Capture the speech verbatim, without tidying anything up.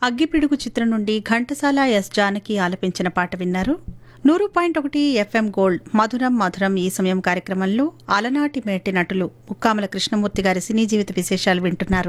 అగ్గిపిడుగు చిత్రం నుండి ఘంటసాల ఎస్ జానకి ఆలపించిన పాట విన్నారు. నూరు పాయింట్ ఒకటి ఎఫ్ఎం గోల్డ్ మధురం మధురం ఈ సమయం కార్యక్రమంలో అలనాటి మేటి నటులు ముక్కామల కృష్ణమూర్తి గారి సినీ జీవిత విశేషాలు వింటున్నారు.